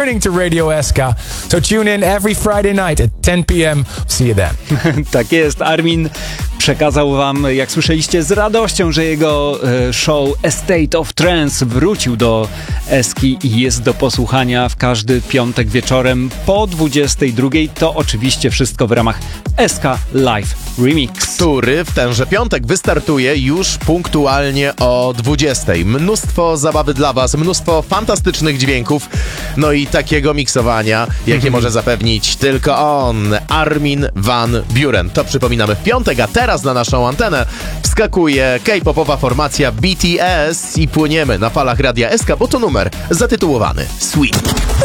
returning to Radio SK. So tune in every Friday night at 10 p.m. See you then. Tak jest, Armin przekazał wam, jak słyszeliście, z radością, że jego show A State of Trance wrócił do Eski i jest do posłuchania w każdy piątek wieczorem po 22. To oczywiście wszystko w ramach SK Live Remix, który w tenże piątek wystartuje już punktualnie o 20. Mnóstwo zabawy dla was, mnóstwo fantastycznych dźwięków, no i takiego miksowania, jakie może zapewnić tylko on, Armin van Buuren. To przypominamy w piątek, a teraz na naszą antenę wskakuje K-popowa formacja BTS i płyniemy na falach Radia SK, bo to numer zatytułowany Sweet.